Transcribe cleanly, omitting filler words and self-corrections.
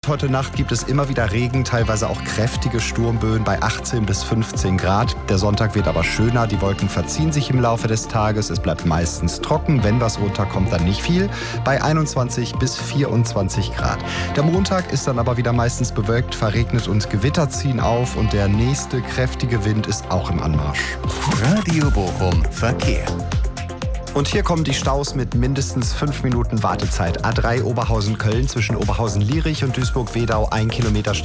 heute Nacht gibt es immer wieder Regen, teilweise auch kräftige Sturmböen bei 18 bis 15 Grad. Der Sonntag wird aber schöner, die Wolken verziehen sich im Laufe des Tages. Es bleibt meistens trocken, wenn was runterkommt, dann nicht viel, bei 21 bis 24 Grad. Der Montag ist dann aber wieder meistens bewölkt, verregnet und Gewitter ziehen auf und der nächste kräftige Wind ist auch im Anmarsch. Radio Bochum Verkehr. Und hier kommen die Staus mit mindestens 5 Minuten Wartezeit. A3 Oberhausen-Köln zwischen Oberhausen-Lierich und Duisburg-Wedau 1 Kilometer